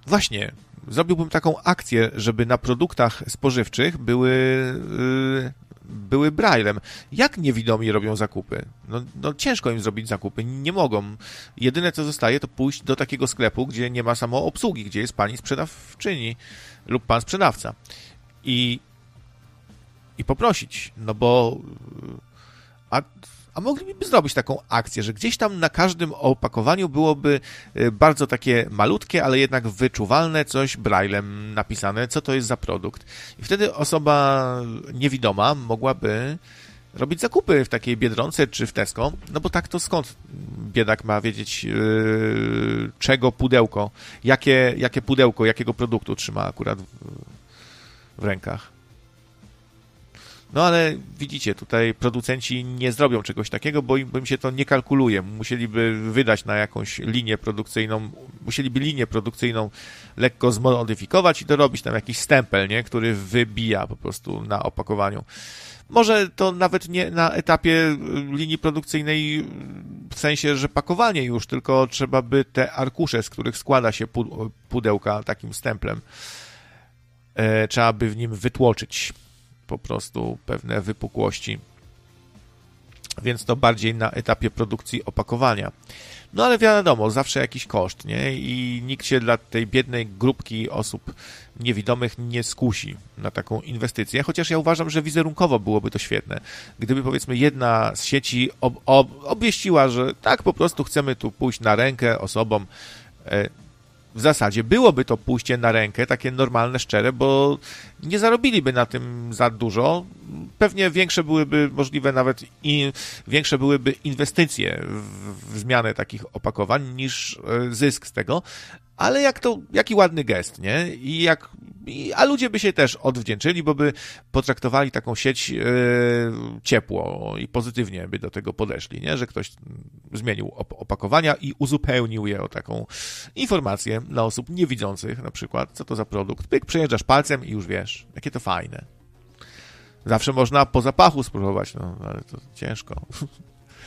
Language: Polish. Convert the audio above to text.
Właśnie, zrobiłbym taką akcję, żeby na produktach spożywczych były braillem. Jak niewidomi robią zakupy? No ciężko im zrobić zakupy, nie mogą. Jedyne co zostaje, to pójść do takiego sklepu, gdzie nie ma samoobsługi, gdzie jest pani sprzedawczyni lub pan sprzedawca. I poprosić, no bo a mogliby zrobić taką akcję, że gdzieś tam na każdym opakowaniu byłoby bardzo takie malutkie, ale jednak wyczuwalne coś braillem napisane, co to jest za produkt. I wtedy osoba niewidoma mogłaby robić zakupy w takiej Biedronce czy w Tesco, no bo tak to skąd biedak ma wiedzieć, czego pudełko, jakie pudełko, jakiego produktu trzyma akurat w rękach. No ale widzicie, tutaj producenci nie zrobią czegoś takiego, bo im się to nie kalkuluje. Musieliby wydać na jakąś linię produkcyjną, musieliby linię produkcyjną lekko zmodyfikować i dorobić tam jakiś stempel, nie, który wybija po prostu na opakowaniu. Może to nawet nie na etapie linii produkcyjnej w sensie, że pakowanie już, tylko trzeba by te arkusze, z których składa się pudełka takim stemplem, trzeba by w nim wytłoczyć po prostu pewne wypukłości. Więc to bardziej na etapie produkcji opakowania. No ale wiadomo, zawsze jakiś koszt, nie? I nikt się dla tej biednej grupki osób niewidomych nie skusi na taką inwestycję, chociaż ja uważam, że wizerunkowo byłoby to świetne. Gdyby powiedzmy jedna z sieci obwieściła, że tak po prostu chcemy tu pójść na rękę osobom, w zasadzie byłoby to pójście na rękę, takie normalne, szczere, bo nie zarobiliby na tym za dużo. Pewnie większe byłyby możliwe nawet i większe byłyby inwestycje w zmianę takich opakowań niż zysk z tego, ale jaki ładny gest, nie? A ludzie by się też odwdzięczyli, bo by potraktowali taką sieć ciepło i pozytywnie by do tego podeszli, nie? Że ktoś zmienił opakowania i uzupełnił je o taką informację dla osób niewidzących, na przykład, co to za produkt. Pyk, przejeżdżasz palcem i już wiesz, jakie to fajne. Zawsze można po zapachu spróbować, no ale to ciężko.